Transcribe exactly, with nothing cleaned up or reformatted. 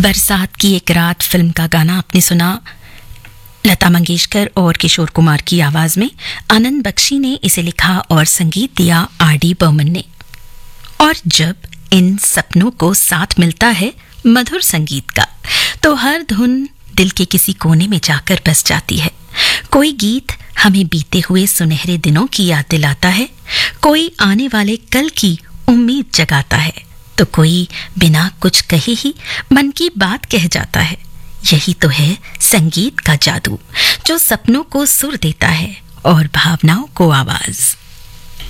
बरसात की एक रात फिल्म का गाना आपने सुना। लता मंगेशकर और किशोर कुमार की आवाज में आनंद बख्शी ने इसे लिखा और संगीत दिया आर डी बर्मन ने। और जब इन सपनों को साथ मिलता है मधुर संगीत का, तो हर धुन दिल के किसी कोने में जाकर बस जाती है। कोई गीत हमें बीते हुए सुनहरे दिनों की याद दिलाता है, कोई आने वाले कल की उम्मीद जगाता है, तो कोई बिना कुछ कहे ही मन की बात कह जाता है। यही तो है संगीत का जादू, जो सपनों को सुर देता है और भावनाओं को आवाज।